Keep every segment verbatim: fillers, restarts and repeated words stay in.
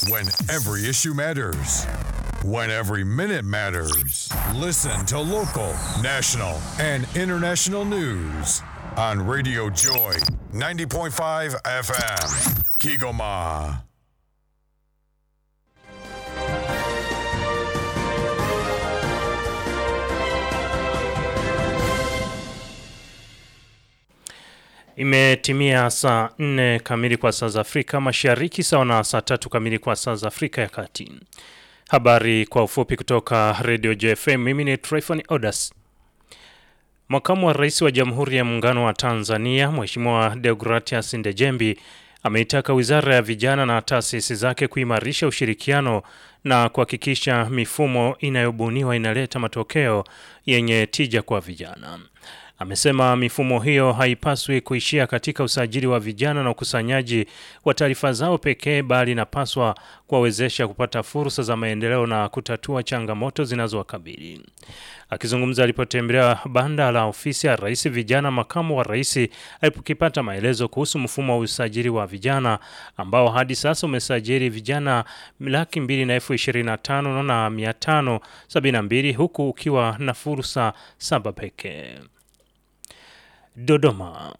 When every issue matters. When every minute matters. Listen to local, national, and international news on Radio Joy ninety point five F M. Kigoma. Imetimia saa nne kamili kwa saa za Afrika Mashariki, sawa na saa tatu kamili kwa saa za Afrika ya Kati. Habari kwa ufupi kutoka Radio J F M. Mimi ni Tryphon Odas. Makamu wa Rais wa Jamhuri ya Muungano wa Tanzania, Mheshimiwa Deogratias Ndejembi, ameitaka Wizara ya Vijana na taasisi zake kuimarisha ushirikiano na kuhakikisha mifumo inayobuniwa inaleta matokeo yenye tija kwa vijana. Amesema mifumo hiyo haipaswi kuishia katika usajili wa vijana na ukusanyaji wa taarifa zao pekee, bali inapaswa kuwawezesha kupata fursa za maendeleo na kutatua changamoto zinazowakabili. Akizungumza alipotembelea banda la ofisi ya Rais Vijana, makamu wa Rais alipokipata maelezo kuhusu mfumo wa usajili wa vijana ambao hadi sasa umesajili vijana laki mbili na elfu ishirini na tano na mia tano sabini na mbili huku ukiwa na fursa saba pekee. Dodoma.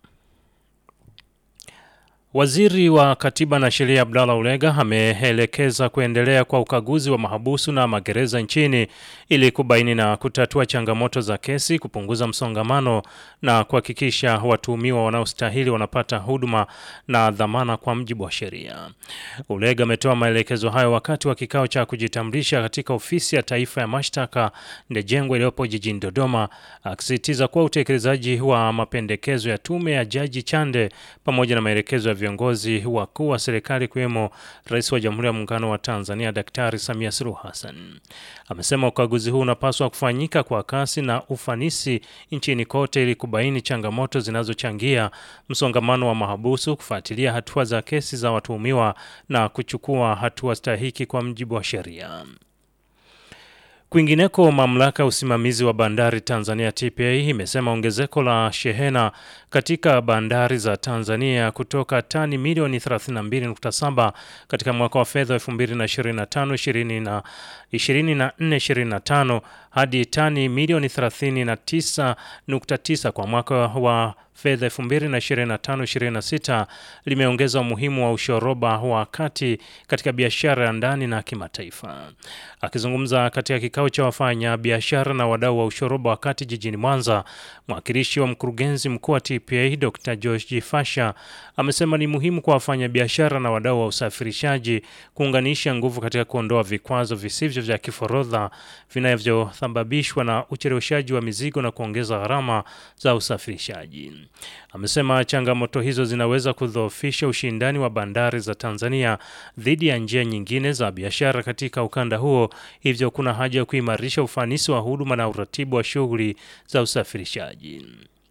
Waziri wa Katiba na Sheria Abdalla Ulega ameelekeza kuendelea kwa ukaguzi wa mahabusu na magereza nchini ili kubaini na kutatua changamoto za kesi, kupunguza msongamano na kuhakikisha watuhumiwa wanaostahili wanapata huduma na dhamana kwa mujibu wa sheria. Ulega ametoa maelekezo hayo wakati wa kikao cha kujitambulisha katika ofisi ya Taifa ya Mashtaka Ndejengwa iliyopo jijini Dodoma, akisisitiza kuwa utekelezaji wa mapendekezo ya tume ya Jaji Chande pamoja na maelekezo ya viongozi wakuu wa serikali kiwemo Rais wa Jamhuri ya Muungano wa Tanzania Daktari Samia Suluhu Hassan. Amesema ukaguzi huu unapaswa kufanyika kwa kasi na ufanisi nchini kote ili kubaini changamoto zinazochangia msongamano wa mahabusu, kufuatilia hatua za kesi za watuhumiwa na kuchukua hatua stahiki kwa mujibu wa sheria. Kwingineko, mamlaka usimamizi wa bandari Tanzania T P A imesema ongezeko la shehena katika bandari za Tanzania kutoka tani milioni thelathini na mbili nukta saba katika mwaka wa fedha elfu mbili na ishirini na tano ishirini na nne ishirini na tano hadi tani milioni thelathini na tisa nukta tisa kwa mwaka wa fedha elfu mbili na ishirini na tano ishirini na sita limeongeza umuhimu wa ushoroba wa kati katika biashara ya ndani na kimataifa. Akizungumza katika kikao cha wafanya biashara na wadau wa ushoroba wa kati jijini Mwanza, mwakilishi wa mkurugenzi mkuu wa T P A Doctor George Fasha amesema ni muhimu kwa wafanya biashara na wadau wa usafirishaji kuunganisha nguvu katika kuondoa vikwazo visivyo vya kiforodha vinavyosababishwa na ucheleweshaji wa mizigo na kuongeza gharama za usafirishaji. Amesema changamoto hizo zinaweza kudhoofisha ushindani wa bandari za Tanzania dhidi ya njia nyingine za biashara katika ukanda huo, hivyo kuna haja ya kuimarisha ufanisi wa huduma na uratibu wa shughuli za usafirishaji.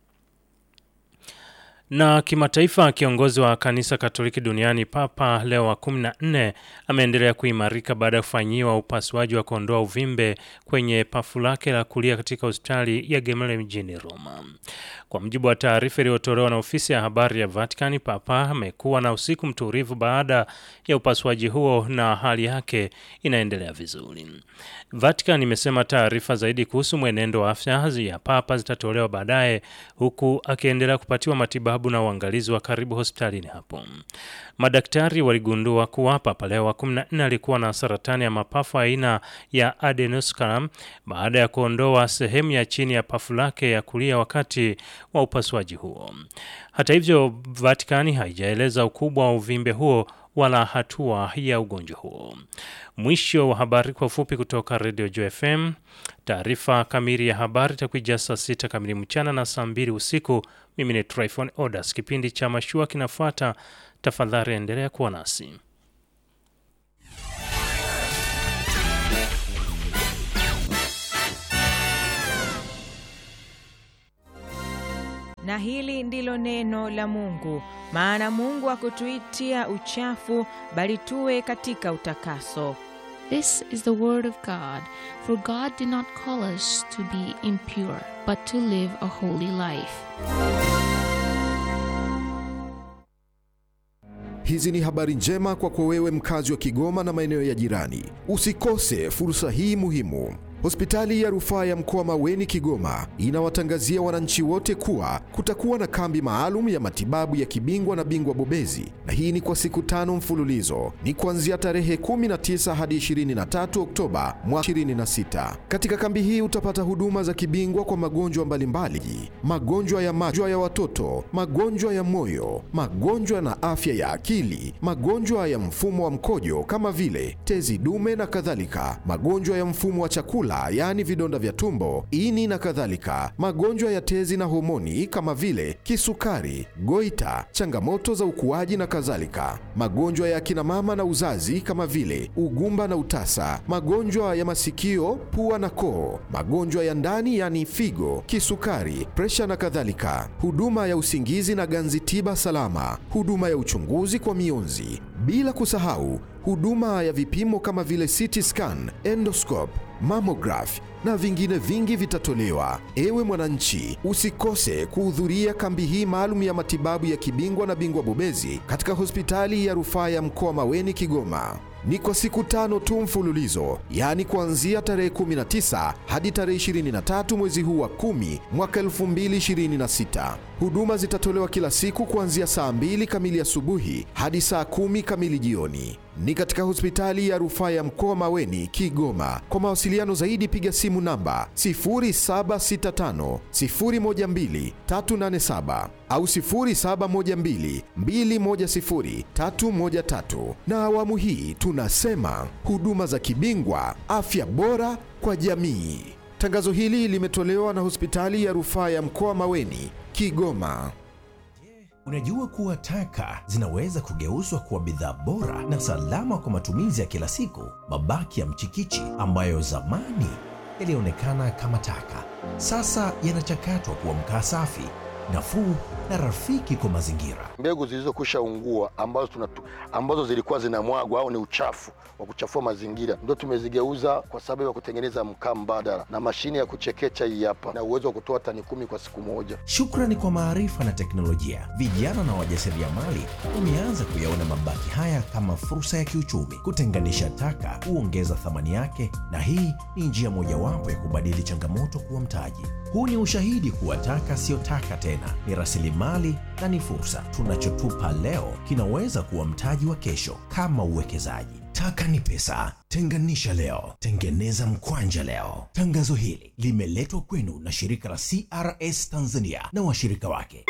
Na kimataifa, kiongozi wa kanisa Katoliki duniani Papa Leo wa kumi na nne ameendelea kuimarika baada ya kufanyiwa upasuaji wa kuondoa uvimbe kwenye pafu lake la kulia katika hospitali ya Gemelli mjini Roma. Kwa mujibu wa taarifa iliyotolewa na ofisi ya habari ya Vatican, Papa amekuwa na usiku mtulivu baada ya upasuaji huo na hali yake inaendelea vizuri. Vatican imesema taarifa zaidi kuhusu mwenendo wa afya ya Papa zitatolewa baadaye, huku akiendelea kupatiwa matibabu na uangalizi wa karibu hospitalini hapo. Madaktari waligundua kuwa Papa Leo wa kumi na nne alikuwa na saratani ya mapafu aina ya adenocarcinoma baada ya kuondoa sehemu ya chini ya pafu lake ya kulia wakati wa upasuaji huo. Hata hivyo, Vatican haijaeleza ukubwa wa uvimbe huo wala hatua ya ugonjwa huo. Mwisho wa habari kwa ufupi kutoka Radio J F M. Taarifa kamili ya habari itakuja saa sita kamili mchana na saa mbili usiku. Mimi ni Tryphon Odas. Kipindi cha mashua kinafuata. Tafadhali endelea kuwa nasi. Na hili ndilo neno la Mungu, maana Mungu hakutuitia uchafu bali tuwe katika utakaso. This is the word of God, for God did not call us to be impure, but to live a holy life. Hizi ni habari njema kwako wewe mkazi wa Kigoma na maeneo ya jirani. Usikose fursa hii muhimu. Hospitali ya Rufaa ya Mkoa Maweni Kigoma inawatangazia wananchi wote kuwa kutakuwa na kambi maalum ya matibabu ya kibingwa na bingwa bobezi, na hii ni kwa siku tano mfululizo. Ni kuanzia tarehe kumi na tisa hadi ishirini na tatu Oktoba mwaka ishirini na sita. Katika kambi hii utapata huduma za kibingwa kwa magonjwa mbalimbali, magonjwa ya macho ya watoto, magonjwa ya moyo, magonjwa na afya ya akili, magonjwa ya mfumo wa mkojo kama vile tezi dume na kadhalika, magonjwa ya mfumo wa chakula yaani vidonda vya tumbo, ini na kadhalika, magonjwa ya tezi na homoni kama vile kisukari, goita, changamoto za ukuaji na kadhalika, magonjwa ya kina mama na uzazi kama vile ugumba na utasa, magonjwa ya masikio, pua na koo, magonjwa ya ndani yaani figo, kisukari, presha na kadhalika, huduma ya usingizi na ganzi tiba salama, huduma ya uchunguzi kwa mionzi, bila kusahau huduma ya vipimo kama vile C T scan, endoscope, mammograph na vingine vingi vitatolewa. Ewe mwananchi, usikose kuhudhuria kambi hii maalum ya matibabu ya kibingwa na bingwa bobezi katika Hospitali ya Rufaa ya Mkoa Maweni Kigoma. Ni kwa siku tano tu mfululizo, yaani kuanzia tarehe kumi na tisa hadi tarehe ishirini na tatu mwezi huu wa kumi mwaka elfu mbili ishirini na sita. Huduma zitatolewa kila siku kuanzia saa mbili kamili asubuhi hadi saa kumi kamili jioni. Ni katika Hospitali ya Rufaa ya Mkoa Maweni Kigoma. Kwa mawasiliano zaidi piga simu namba sifuri saba sita tano sifuri moja mbili tatu nane saba au sifuri saba moja mbili mbili moja sifuri tatu moja tatu. Na awamu hii tunasema huduma za kibingwa, afya bora kwa jamii. Tangazo hili limetolewa na Hospitali ya Rufaa ya Mkoa Maweni Kigoma. Unajua kuwa taka zinaweza kugeuzwa kuwa bidhaa bora na salama kwa matumizi ya kila siku? Mabaki ya mchikichi ambayo zamani yalionekana kama taka, sasa yanachakatwa kuwa mkaa safi, nafuu na rafiki kwa mazingira. Mbegu zilizokwisha ungua ambazo tunatu, ambazo zilikuwa zinamwagwa au ni uchafu wa kuchafua mazingira ndio tumezigeuza kwa sababu ya kutengeneza mkaa mbadala, na mashine ya kuchekecha hii hapa na uwezo wa kutoa tani kumi kwa siku moja. Shukrani kwa maarifa na teknolojia, vijana na wajasiriamali wameanza kuyaona mabaki haya kama fursa ya kiuchumi. Kutenganisha taka huongeza thamani yake, na hii ni njia mojawapo ya kubadili changamoto kuwa mtaji. Huu ni ushahidi kuwa taka sio taka tena, ni rasilimali na ni fursa. Tunachotupa leo kinaweza kuwa mtaji wa kesho, kama uwekezaji. Taka ni pesa. Tenganisha leo, tengeneza mkwanja leo. Tangazo hili limeletwa kwenu na shirika la C R S Tanzania na washirika wake.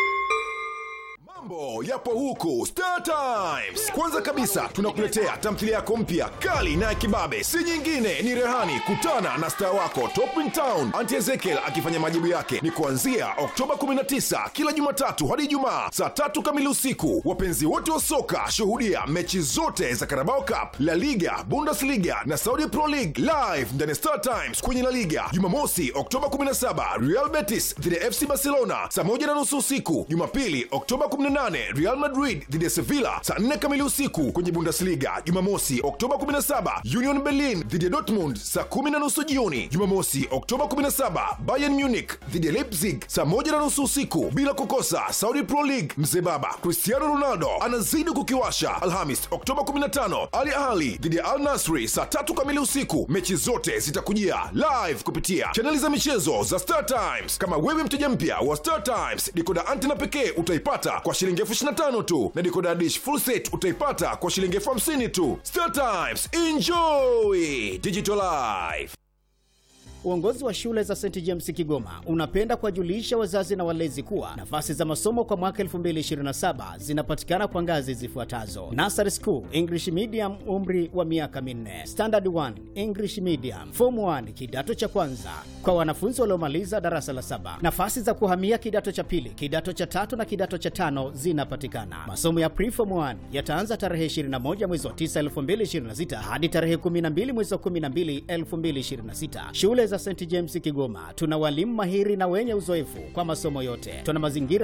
Mambo yapo huku Star Times. Kwanza kabisa tunakuletea tamthilia yako mpya kali na kibabe, si nyingine ni Rehani. Kutana na star wako Top in Town Auntie Ezekiel akifanya majibu yake. Ni kuanzia Oktoba kumi na tisa kila Jumatatu hadi Ijumaa saa tatu kamili usiku. Wapenzi wote wa soka, shuhudia mechi zote za Carabao Cup, La Liga, Bundesliga na Saudi Pro League live ndani Star Times kwenye La Liga. Jumamosi Oktoba kumi na saba Real Betis dhidi ya F C Barcelona saa moja na nusu usiku. Jumapili Oktoba kumi na nane Real Madrid dhidi ya Sevilla saa nne kamili usiku kwenye Bundesliga. Jumamosi Oktoba kumi na saba Union Berlin dhidi ya Dortmund saa kumi na nusu jioni. Jumamosi Oktoba kumi na saba Bayern Munich dhidi ya Leipzig saa moja na nusu usiku. Bila kukosa Saudi Pro League, mzee baba Cristiano Ronaldo anazidi kukiwasha. Alhamis Oktoba kumi na tano Ali Ahly dhidi ya Al Nassr saa tatu kamili usiku. Mechi zote zitakujia live kupitia chaneli za michezo za Star Times. Kama wewe mteja mpya wa Star Times, dekoda antena pekee utaipata kwa shilingi elfu ishirini na tano tu, na dekoda dish full set utaipata kwa shilingi elfu hamsini tu. Star Times, enjoy digital life. Uongozi wa shule za Saint James Kigoma unapenda kuwajulisha wazazi na walezi kuwa nafasi za masomo kwa mwaka elfu mbili ishirini na saba zinapatikana kwa ngazi zifuatazo: Nursery School English Medium, umri wa miaka minne; Standard one English Medium; Form one kidato cha kwanza kwa wanafunzi waliomaliza darasa la saba. Nafasi za kuhamia kidato cha pili, kidato cha tatu na kidato cha tano zinapatikana. Masomo ya Pre-Form one yataanza tarehe ishirini na moja mwezi wa tisa elfu mbili ishirini na sita hadi tarehe kumi na mbili mwezi wa kumi na mbili elfu mbili ishirini na sita. Shule za Saint James Kigoma tuna walimu mahiri na wenye uzoefu kwa masomo yote. Tuna mazingira